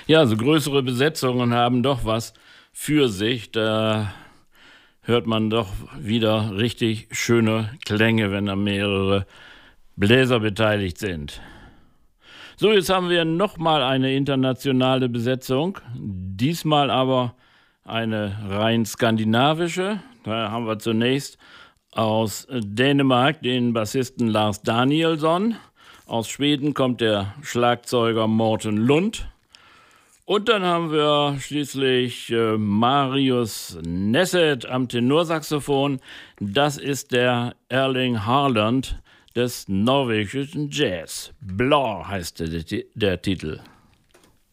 Ja, so größere Besetzungen haben doch was für sich. Da hört man doch wieder richtig schöne Klänge, wenn da mehrere Bläser beteiligt sind. So, jetzt haben wir nochmal eine internationale Besetzung. Diesmal aber eine rein skandinavische. Da haben wir zunächst aus Dänemark den Bassisten Lars Danielsson. Aus Schweden kommt der Schlagzeuger Morten Lund. Und dann haben wir schließlich Marius Nesset am Tenorsaxophon. Das ist der Erling Haaland des norwegischen Jazz. Blå heißt der Titel.